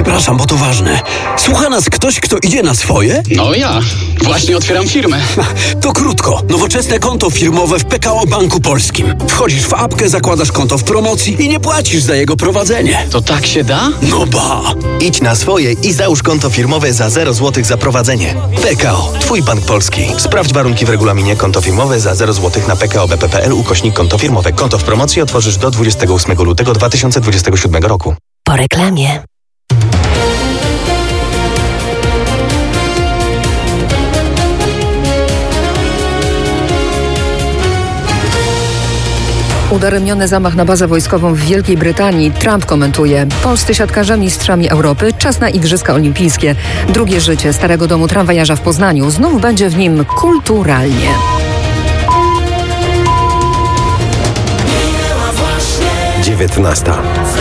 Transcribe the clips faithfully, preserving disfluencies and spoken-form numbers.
Przepraszam, bo to ważne. Słucha nas ktoś, kto idzie na swoje? No ja. Właśnie otwieram firmę. To krótko. Nowoczesne konto firmowe w P K O Banku Polskim. Wchodzisz w apkę, zakładasz konto w promocji i nie płacisz za jego prowadzenie. To tak się da? No ba! Idź na swoje i załóż konto firmowe za zero złotych za prowadzenie. P K O. Twój bank polski. Sprawdź warunki w regulaminie. Konto firmowe za zero złotych na pkobp.pl ukośnik konto firmowe. Konto w promocji otworzysz do dwudziestego ósmego lutego dwa tysiące dwudziestego siódmego roku. Po reklamie. Udaremniony zamach na bazę wojskową w Wielkiej Brytanii. Trump komentuje: polscy siatkarze mistrzami Europy, czas na Igrzyska Olimpijskie. Drugie życie Starego Domu Tramwajarza w Poznaniu. Znów będzie w nim kulturalnie. dziewiętnasta.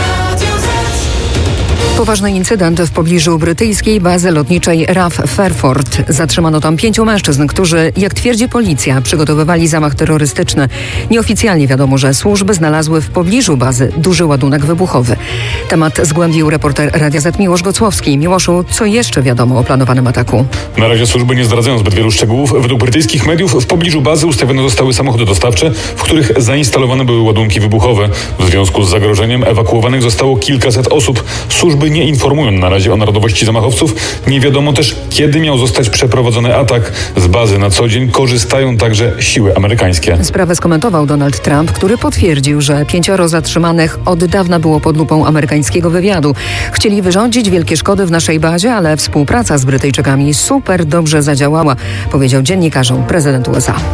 Poważny incydent w pobliżu brytyjskiej bazy lotniczej R A F Fairford. Zatrzymano tam pięciu mężczyzn, którzy, jak twierdzi policja, przygotowywali zamach terrorystyczny. Nieoficjalnie wiadomo, że służby znalazły w pobliżu bazy duży ładunek wybuchowy. Temat zgłębił reporter Radia Z Miłosz Gocłowski. Miłoszu, co jeszcze wiadomo o planowanym ataku? Na razie służby nie zdradzają zbyt wielu szczegółów. Według brytyjskich mediów w pobliżu bazy ustawione zostały samochody dostawcze, w których zainstalowane były ładunki wybuchowe. W związku z zagrożeniem ewakuowanych zostało kilkaset osób. Służby nie informują na razie o narodowości zamachowców. Nie wiadomo też, kiedy miał zostać przeprowadzony atak. Z bazy na co dzień korzystają także siły amerykańskie. Sprawę skomentował Donald Trump, który potwierdził, że pięcioro zatrzymanych od dawna było pod lupą amerykańskiego wywiadu. Chcieli wyrządzić wielkie szkody w naszej bazie, ale współpraca z Brytyjczykami super dobrze zadziałała, powiedział dziennikarzom prezydent U S A.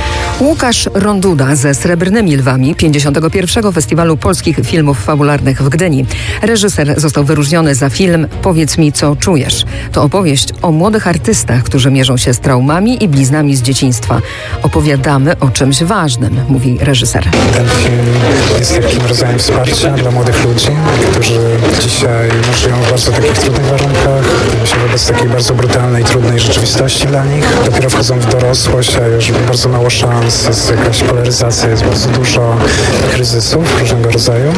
Łukasz Ronduda ze Srebrnymi Lwami pięćdziesiątego pierwszego Festiwalu Polskich Filmów Fabularnych w Gdyni. Reżyser został wyróżniony za film Powiedz mi, co czujesz. To opowieść o młodych artystach, którzy mierzą się z traumami i bliznami z dzieciństwa. Opowiadamy o czymś ważnym, mówi reżyser. Ten film jest takim rodzajem wsparcia dla młodych ludzi, którzy dzisiaj żyją w bardzo takich trudnych warunkach, się wobec takiej bardzo brutalnej, trudnej rzeczywistości dla nich. Dopiero wchodzą w dorosłość, a już bardzo mało szans. Jest jakaś polaryzacja, jest bardzo dużo kryzysów różnego rodzaju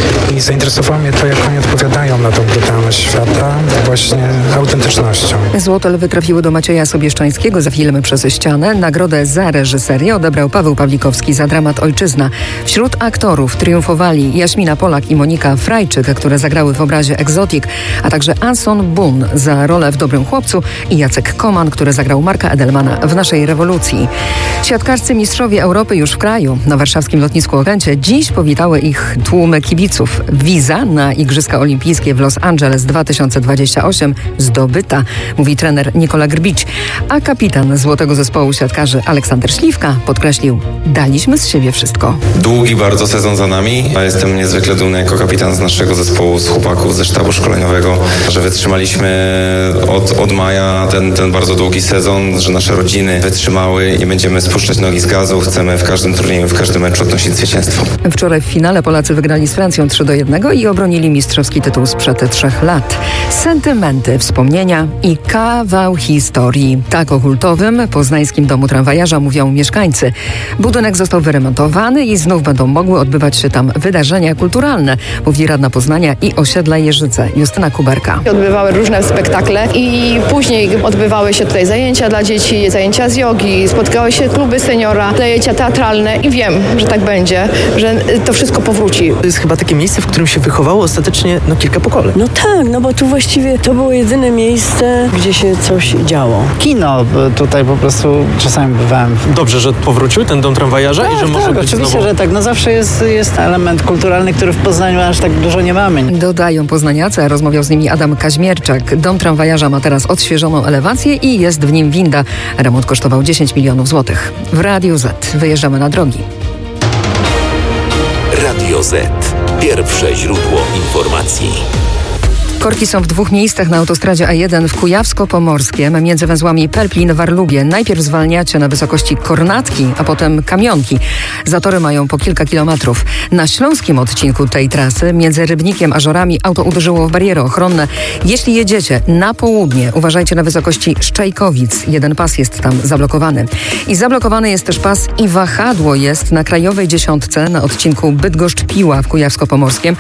i zainteresowało mnie to, jak oni odpowiadają na tą brutalność świata właśnie autentycznością. Złote Lwy trafiły do Macieja Sobieszczańskiego za film Przez ścianę. Nagrodę za reżyserię odebrał Paweł Pawlikowski za dramat Ojczyzna. Wśród aktorów triumfowali Jaśmina Polak i Monika Frajczyk, które zagrały w obrazie Egzotik, a także Anson Bun za rolę w Dobrym chłopcu i Jacek Koman, który zagrał Marka Edelmana w Naszej rewolucji. Siatkarscy mistrzowie Europy już w kraju. Na warszawskim lotnisku Okęcie dziś powitały ich tłumy kibiców. Wiza na Igrzyska Olimpijskie w Los Angeles dwa tysiące dwudziestym ósmym zdobyta, mówi trener Nikola Grbić. A kapitan złotego zespołu siatkarzy Aleksander Śliwka podkreślił: daliśmy z siebie wszystko. Długi bardzo sezon za nami, a jestem niezwykle dumny jako kapitan z naszego zespołu, z chłopaków ze sztabu szkoleniowego, że wytrzymaliśmy od, od maja ten, ten bardzo długi sezon, że nasze rodziny wytrzymały. Nie będziemy spuszczać nogi z gazu. Chcemy w każdym turnieju, w każdym meczu odnosić zwycięstwo. Wczoraj w finale Polacy wygrali z Francją trzy do jednego i obronili mistrzowski tytuł sprzed trzech lat. Sentymenty, wspomnienia i kawał historii. Tak o kultowym poznańskim domu tramwajarza mówią mieszkańcy. Budynek został wyremontowany i znów będą mogły odbywać się tam wydarzenia kulturalne, mówi radna Poznania i osiedla Jeżyce Justyna Kuberka. Odbywały różne spektakle i później odbywały się tutaj zajęcia dla dzieci, zajęcia z jogi, spotkały się kluby seniora, zajęcia teatralne i wiem, że tak będzie, że to wszystko powróci. To jest chyba takie miejsce, w którym się wychowało ostatecznie no, kilka pokoleń. No tak, no bo tu właściwie to było jedyne miejsce, gdzie się coś działo. Kino tutaj po prostu czasami bywałem. Dobrze, że powrócił ten dom tramwajarza tak, i że może tak, być oczywiście, znowu... że tak. No zawsze jest, jest element kulturalny, który w Poznaniu aż tak dużo nie mamy. Dodają poznaniacy, a rozmawiał z nimi Adam Kaźmierczak. Dom tramwajarza ma teraz odświeżoną elewację i jest w nim winda. Remont kosztował dziesięć milionów złotych. W Radiu Z wyjeżdżamy na drogi. Radio Z. Pierwsze źródło informacji. Korki są w dwóch miejscach na autostradzie A jeden w Kujawsko-Pomorskiem między węzłami Pelplin-Warlubie. Najpierw zwalniacie na wysokości Kornatki, a potem Kamionki. Zatory mają po kilka kilometrów. Na śląskim odcinku tej trasy między Rybnikiem a Żorami auto uderzyło w bariery ochronne. Jeśli jedziecie na południe, uważajcie na wysokości Szczejkowic. Jeden pas jest tam zablokowany. I zablokowany jest też pas i wahadło jest na Krajowej Dziesiątce na odcinku Bydgoszcz-Piła w Kujawsko-Pomorskiem.